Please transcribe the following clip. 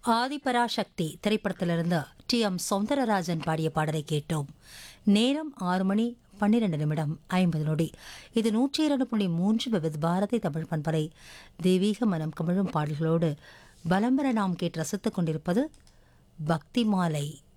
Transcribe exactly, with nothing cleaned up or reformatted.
ஆதிபராசக்தி திரைப்படத்திலிருந்து D M Soundararajan பாடிய பாடலை கேட்டோம். நேரம் ஆறு மணி பன்னிரண்டு நிமிடம் ஐம்பது நொடி. இது நூற்றி இரண்டு புள்ளி மூன்று விவித் பாரதி தமிழ் பண்பலை. தெய்வீக மனம் கமிழும் பாடல்களோடு பலம்பர நாம் கேட்டு ரசித்துக் கொண்டிருப்பது பக்தி மாலை.